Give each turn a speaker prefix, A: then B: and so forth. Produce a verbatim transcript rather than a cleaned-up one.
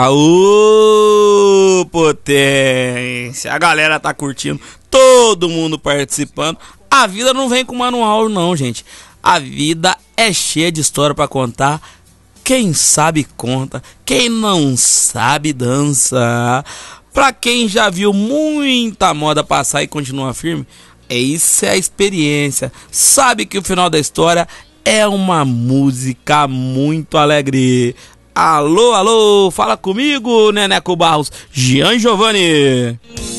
A: Aô, potência! A galera tá curtindo, todo mundo participando. A vida não vem com manual não, gente. A vida é cheia de história pra contar. Quem sabe conta, quem não sabe dança. Pra quem já viu muita moda passar e continua firme, é isso, é a experiência. Sabe que o final da história é uma música muito alegre. Alô, alô, fala comigo, Neneco Barros, Gian Giovanni.